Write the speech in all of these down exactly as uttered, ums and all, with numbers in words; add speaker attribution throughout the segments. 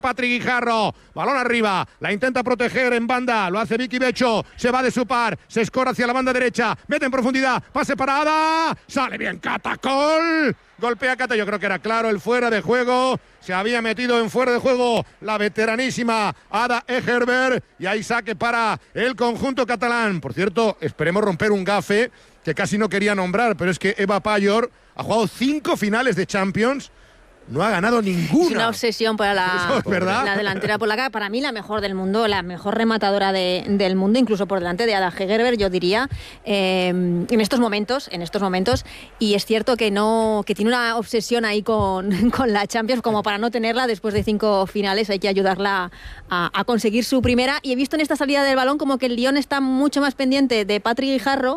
Speaker 1: Patrick Guijarro, balón arriba, la intenta proteger en banda, lo hace Vicky Becho, se va de su par, se escora hacia la banda derecha, mete en profundidad, pase para Ada, sale bien Catacol, golpea Cata, yo creo que era claro el fuera de juego, se había metido en fuera de juego la veteranísima Ada Egerberg y ahí saque para el conjunto catalán. Por cierto, esperemos romper un gafe que casi no quería nombrar, pero es que Eva Pallor ha jugado cinco finales de Champions. No ha ganado ninguna.
Speaker 2: Es una obsesión para la,
Speaker 1: ¿verdad?
Speaker 2: la delantera polaca. Para mí la mejor del mundo, la mejor rematadora de, del mundo, incluso por delante de Ada Hegerberg, yo diría, eh, en estos momentos, en estos momentos. Y es cierto que no, que tiene una obsesión ahí con, con la Champions, como para no tenerla después de cinco finales. Hay que ayudarla a, a conseguir su primera. Y he visto en esta salida del balón como que el Lyon está mucho más pendiente de Patrick Guijarro.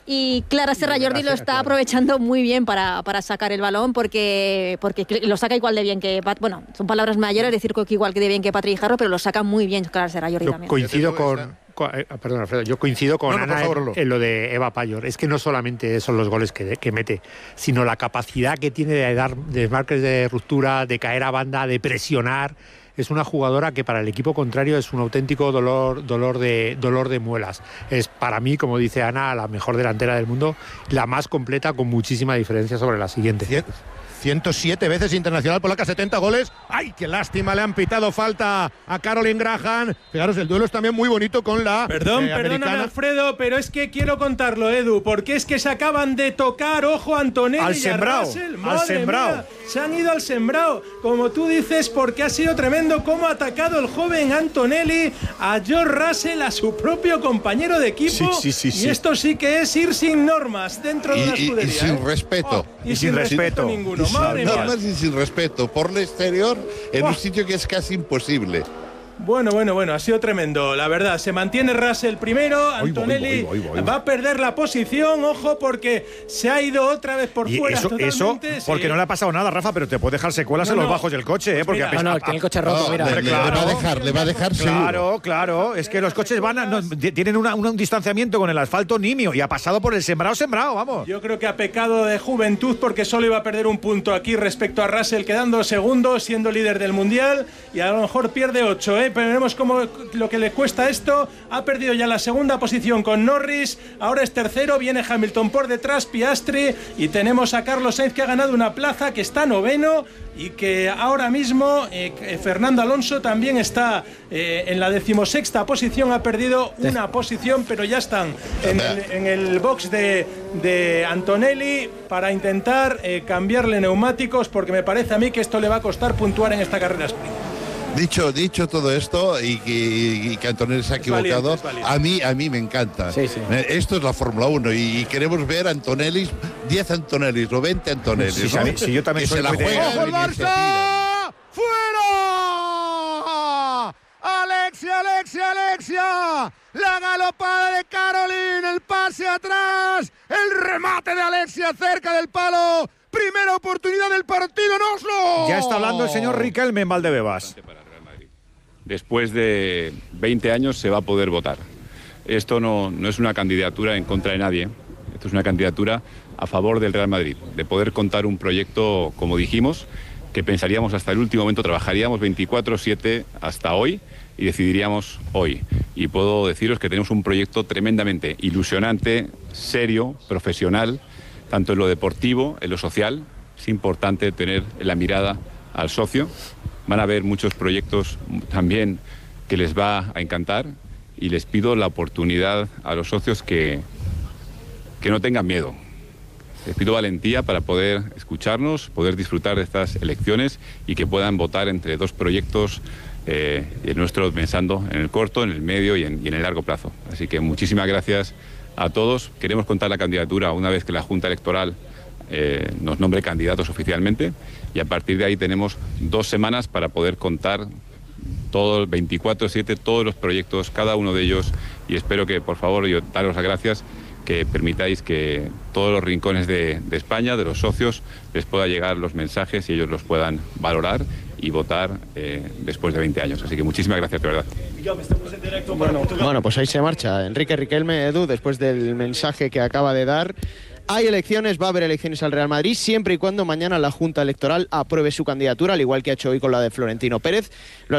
Speaker 2: Y Clara Serra Jordi lo está aprovechando muy bien para, para sacar el balón porque, porque lo saca igual de bien que... Bueno, son palabras mayores decir que igual que de bien que Patrick Guijarro, pero lo saca muy bien Clara Serra Jordi
Speaker 3: yo
Speaker 2: también.
Speaker 3: Coincido con, con eh, perdón, Alfredo, yo coincido con
Speaker 1: no, no,
Speaker 3: Ana
Speaker 1: favor,
Speaker 3: en, en lo de Eva Pallor. Es que no solamente son los goles que, que mete, sino la capacidad que tiene de dar desmarques de ruptura, de caer a banda, de presionar. Es una jugadora que para el equipo contrario es un auténtico dolor, dolor, de, dolor de muelas. Es para mí, como dice Ana, la mejor delantera del mundo, la más completa con muchísima diferencia sobre la siguiente.
Speaker 1: ciento siete veces internacional polaca, setenta goles. ¡Ay, qué lástima! Le han pitado falta a Caroline Graham. Fijaros, el duelo es también muy bonito con la
Speaker 4: Perdón,
Speaker 1: eh,
Speaker 4: perdóname, Alfredo, pero es que quiero contarlo, Edu, porque es que se acaban de tocar, ojo, Antonelli
Speaker 5: al
Speaker 4: y
Speaker 5: sembrado,
Speaker 4: a Russell.
Speaker 5: al
Speaker 4: Madre
Speaker 5: sembrado.
Speaker 4: mía, se han ido al sembrado, como tú dices, porque ha sido tremendo cómo ha atacado el joven Antonelli a George Russell, a su propio compañero de equipo.
Speaker 5: Sí, sí, sí,
Speaker 4: y
Speaker 5: sí.
Speaker 4: esto sí que es ir sin normas dentro de
Speaker 6: Y,
Speaker 4: una
Speaker 6: y-
Speaker 4: escudería.
Speaker 6: y sin
Speaker 4: ¿eh?
Speaker 6: respeto.
Speaker 4: Oh, y,
Speaker 5: Y
Speaker 4: sin,
Speaker 5: sin
Speaker 4: respeto,
Speaker 5: respeto.
Speaker 4: ninguno.
Speaker 6: Y sin
Speaker 4: Madre mía.
Speaker 6: normas y sin respeto por el exterior en
Speaker 4: Oh.
Speaker 6: un sitio que es casi imposible.
Speaker 4: Bueno, bueno, bueno, ha sido tremendo, la verdad. Se mantiene Russell primero, Antonelli
Speaker 5: Oy, voy, voy, voy, voy.
Speaker 4: va a perder la posición, ojo, porque se ha ido otra vez por
Speaker 5: Y
Speaker 4: fuera
Speaker 5: eso, eso
Speaker 4: totalmente.
Speaker 5: porque
Speaker 4: sí.
Speaker 5: no le ha pasado nada, Rafa, pero te puede dejar secuelas
Speaker 4: No,
Speaker 5: en los
Speaker 4: no.
Speaker 5: bajos del coche, ¿eh?
Speaker 4: Pues
Speaker 5: Porque
Speaker 4: mira,
Speaker 5: a
Speaker 7: No, no,
Speaker 5: pesar-
Speaker 7: tiene el coche roto,
Speaker 6: No,
Speaker 7: mira.
Speaker 6: le, le
Speaker 5: claro.
Speaker 6: va a dejar, le va a dejar seguro.
Speaker 5: Claro, claro, es que los coches van a- no, t- tienen una- una- un distanciamiento con el asfalto nimio y ha pasado por el sembrado sembrado, vamos.
Speaker 4: Yo creo que ha pecado de juventud porque solo iba a perder un punto aquí respecto a Russell, quedando segundo, siendo líder del Mundial, y a lo mejor pierde ocho, ¿eh? Pero veremos cómo lo que le cuesta esto. Ha perdido ya la segunda posición con Norris, ahora es tercero, viene Hamilton por detrás, Piastri, y tenemos a Carlos Sainz que ha ganado una plaza, que está noveno, y que ahora mismo eh, Fernando Alonso también está eh, en la decimosexta posición, ha perdido una posición, pero ya están en el, en el box de, de Antonelli para intentar eh, cambiarle neumáticos, porque me parece a mí que esto le va a costar puntuar en esta carrera sprint.
Speaker 6: Dicho, dicho todo esto y que, y que Antonelli se ha
Speaker 4: Es valiente,
Speaker 6: equivocado,
Speaker 4: es valiente.
Speaker 6: a mí a mí me encanta.
Speaker 7: Sí, sí.
Speaker 6: Eh, Esto es la Fórmula uno y queremos ver Antonellis, diez Antonellis o veinte Antonellis.
Speaker 5: Sí, sí,
Speaker 6: ¿no?
Speaker 5: a mí- sí, yo también
Speaker 6: que
Speaker 5: soy
Speaker 6: se la
Speaker 5: muy de-
Speaker 6: juegan
Speaker 1: ¡Ojo el
Speaker 6: y que se tiran.
Speaker 1: Barça! ¡Fuera! Alexia, Alexia, Alexia. La galopada de Caroline, el pase atrás, el remate de Alexia cerca del palo. Primera oportunidad del partido en Oslo.
Speaker 5: Ya está hablando el señor Riquelme en Valdebebas.
Speaker 8: Después de veinte años se va a poder votar. Esto no, no es una candidatura en contra de nadie, esto es una candidatura a favor del Real Madrid, de poder contar un proyecto, como dijimos, que pensaríamos hasta el último momento, trabajaríamos veinticuatro siete hasta hoy y decidiríamos hoy. Y puedo deciros que tenemos un proyecto tremendamente ilusionante, serio, profesional, tanto en lo deportivo, en lo social. Es importante tener la mirada al socio. Van a haber muchos proyectos también que les va a encantar y les pido la oportunidad a los socios que, que no tengan miedo. Les pido valentía para poder escucharnos, poder disfrutar de estas elecciones y que puedan votar entre dos proyectos, eh, el nuestro pensando en el corto, en el medio y en, y en el largo plazo. Así que muchísimas gracias a todos. Queremos contar la candidatura una vez que la Junta Electoral eh, nos nombre candidatos oficialmente y a partir de ahí tenemos dos semanas para poder contar todo veinticuatro siete, todos los proyectos, cada uno de ellos, y espero que, por favor, yo daros las gracias, que permitáis que todos los rincones de, de España, de los socios, les pueda llegar los mensajes y ellos los puedan valorar y votar eh, después de veinte años. Así que muchísimas gracias, de verdad.
Speaker 7: Bueno, bueno, pues ahí se marcha Enrique Riquelme, Edu, después del mensaje que acaba de dar. Hay elecciones, va a haber elecciones al Real Madrid, siempre y cuando mañana la Junta Electoral apruebe su candidatura, al igual que ha hecho hoy con la de Florentino Pérez. Lo